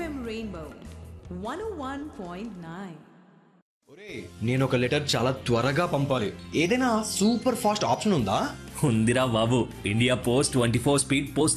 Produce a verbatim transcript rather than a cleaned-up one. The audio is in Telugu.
ఎఫ్ఎం రెయిన్బో వన్ ఓ వన్ పాయింట్ నైన్. నేను ఒక లెటర్ చాలా త్వరగా పంపాలి, ఏదైనా సూపర్ ఫాస్ట్ ఆప్షన్ ఉందా? ఉందిరా బాబు, India post twenty four speed post